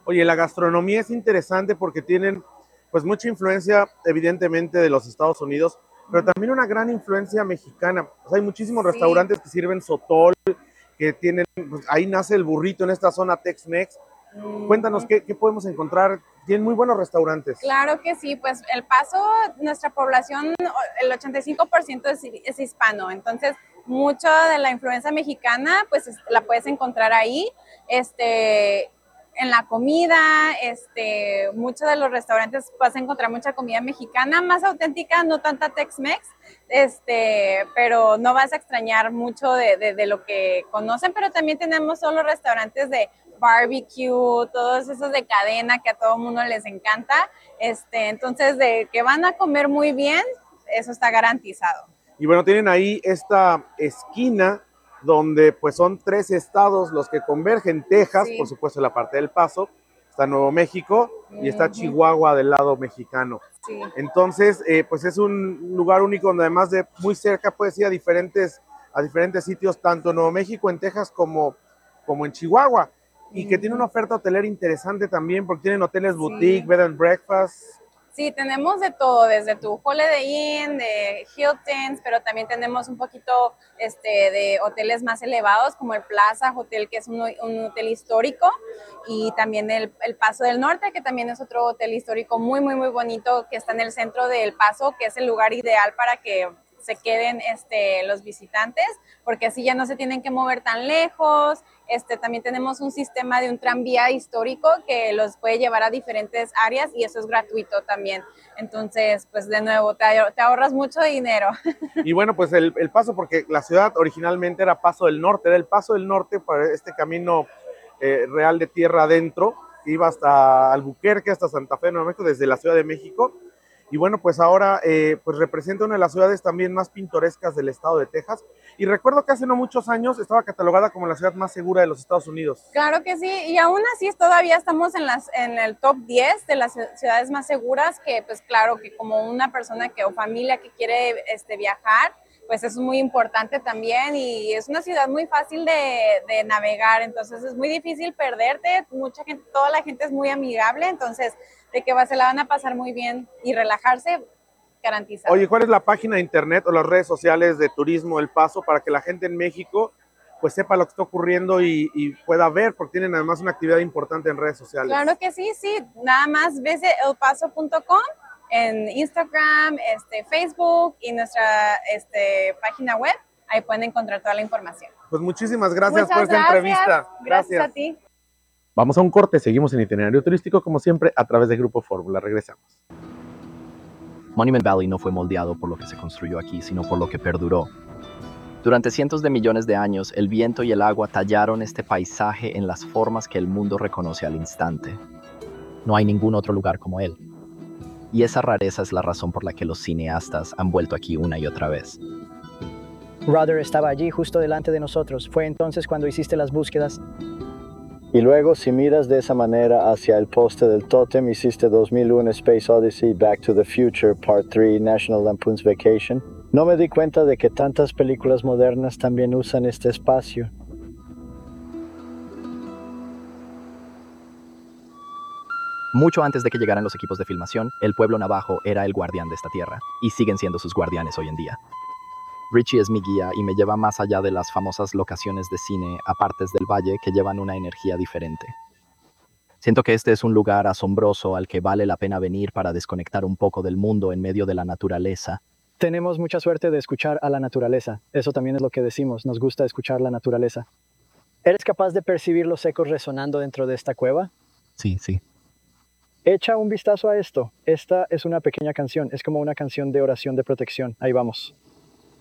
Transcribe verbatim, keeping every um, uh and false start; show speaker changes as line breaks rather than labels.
Oye, la gastronomía es interesante porque tienen pues mucha influencia evidentemente de los Estados Unidos, pero también una gran influencia mexicana. O sea, hay muchísimos
Sí.
restaurantes que sirven sotol, que tienen, pues, ahí nace el burrito en esta zona Tex-Mex. Cuéntanos,
Ujú.
¿qué, ¿qué podemos encontrar? Tienen muy buenos restaurantes.
Claro que sí, pues El Paso, nuestra población, el ochenta y cinco por ciento es, es hispano, entonces mucho de la influencia mexicana pues la puedes encontrar ahí, este, en la comida, este, muchos de los restaurantes puedes encontrar mucha comida mexicana, más auténtica, no tanta Tex-Mex, este, pero no vas a extrañar mucho de, de, de lo que conocen, pero también tenemos solo restaurantes de barbecue, todos esos de cadena que a todo mundo les encanta. Este, entonces, de que van a comer muy bien, eso está garantizado.
Y bueno, tienen ahí esta esquina donde pues son tres estados los que convergen, Texas, por
Sí.
supuesto la parte del Paso, está Nuevo México y está
Uh-huh.
Chihuahua del lado mexicano.
Sí.
Entonces, eh, pues es un lugar único donde además de muy cerca puedes ir a diferentes, a diferentes sitios, tanto en Nuevo México, en Texas, como, como en Chihuahua. Y que tiene una
Uh-huh.
oferta hotelera interesante también, porque tienen hoteles boutique,
Sí.
bed and breakfast.
Sí, tenemos de todo, desde tu Holiday Inn, de Hiltons, pero también tenemos un poquito este, de hoteles más elevados, como el Plaza Hotel, que es un, un hotel histórico, y también el, el Paso del Norte, que también es otro hotel histórico muy, muy, muy bonito, que está en el centro del Paso, que es el lugar ideal para que se queden este, los visitantes, porque así ya no se tienen que mover tan lejos. Este, también tenemos un sistema de un tranvía histórico que los puede llevar a diferentes áreas y eso es gratuito también. Entonces, pues de nuevo, te, te ahorras mucho dinero.
Y bueno, pues el, el Paso, porque la ciudad originalmente era Paso del Norte, era el Paso del Norte para este camino eh, real de tierra adentro, que iba hasta Albuquerque, hasta Santa Fe, Nuevo México, desde la Ciudad de México. Y bueno, pues ahora eh, pues representa una de las ciudades también más pintorescas del estado de Texas. Y recuerdo que hace no muchos años estaba catalogada como la ciudad más segura de los Estados Unidos.
Claro que sí, y aún así todavía estamos en, las, en el top diez de las ciudades más seguras, que pues claro que como una persona que, o familia que quiere este, viajar, pues es muy importante también y es una ciudad muy fácil de, de navegar, entonces es muy difícil perderte, mucha gente, toda la gente es muy amigable, entonces de que va, se la van a pasar muy bien y relajarse, garantizado.
Oye, ¿cuál es la página de internet o las redes sociales de Turismo El Paso para que la gente en México pues sepa lo que está ocurriendo y, y pueda ver, porque tienen además una actividad importante en redes sociales?
Claro que sí, sí, nada más vese el paso punto com en Instagram, este, Facebook y nuestra este, página web, ahí pueden encontrar toda la información.
Pues muchísimas gracias
Muchas
por esta
gracias.
entrevista.
Gracias,
Gracias
a ti.
Vamos a un corte, seguimos en Itinerario Turístico como siempre a través de Grupo Fórmula. Regresamos.
Monument Valley no fue moldeado por lo que se construyó aquí, sino por lo que perduró. Durante cientos de millones de años, el viento y el agua tallaron este paisaje en las formas que el mundo reconoce al instante. No hay ningún otro lugar como él. Y esa rareza es la razón por la que los cineastas han vuelto aquí una y otra vez.
Rudder estaba allí justo delante de nosotros. Fue entonces cuando hiciste las búsquedas.
Y luego, si miras de esa manera hacia el poste del tótem, hiciste dos mil uno Space Odyssey, Back to the Future, Part tres, National Lampoon's Vacation. No me di cuenta de que tantas películas modernas también usan este espacio.
Mucho antes de que llegaran los equipos de filmación, el pueblo navajo era el guardián de esta tierra, y siguen siendo sus guardianes hoy en día. Richie es mi guía y me lleva más allá de las famosas locaciones de cine a partes del valle que llevan una energía diferente. Siento que este es un lugar asombroso al que vale la pena venir para desconectar un poco del mundo en medio de la naturaleza.
Tenemos mucha suerte de escuchar a la naturaleza. Eso también es lo que decimos, nos gusta escuchar la naturaleza. ¿Eres capaz de percibir los ecos resonando dentro de esta cueva?
Sí, sí.
Echa un vistazo a esto. Esta es una pequeña canción, es como una canción de oración de protección. Ahí vamos.